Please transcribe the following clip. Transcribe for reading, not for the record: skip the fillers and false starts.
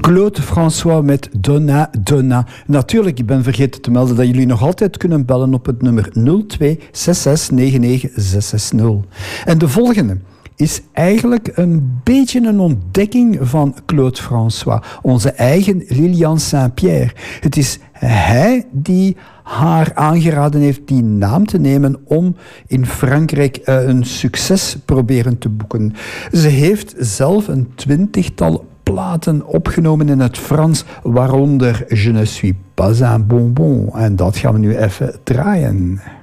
Claude François met Donna Donna. Natuurlijk, ik ben vergeten te melden dat jullie nog altijd kunnen bellen op het nummer 02 66 99 660. En de volgende is eigenlijk een beetje een ontdekking van Claude François, onze eigen Lilian Saint-Pierre. Het is hij die haar aangeraden heeft die naam te nemen om in Frankrijk een succes proberen te boeken. Ze heeft zelf een 20-tal platen opgenomen in het Frans, waaronder Je ne suis pas un bonbon. En dat gaan we nu even draaien.